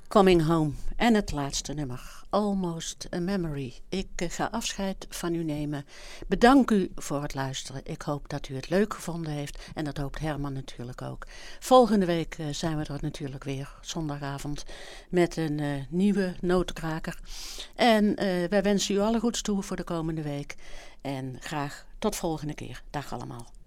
Coming Home. En het laatste nummer, Almost a Memory. Ik ga afscheid van u nemen. Bedank u voor het luisteren. Ik hoop dat u het leuk gevonden heeft. En dat hoopt Herman natuurlijk ook. Volgende week zijn we er natuurlijk weer, zondagavond, met een nieuwe notenkraker. En wij wensen u alle goeds toe voor de komende week. En graag tot volgende keer. Dag allemaal.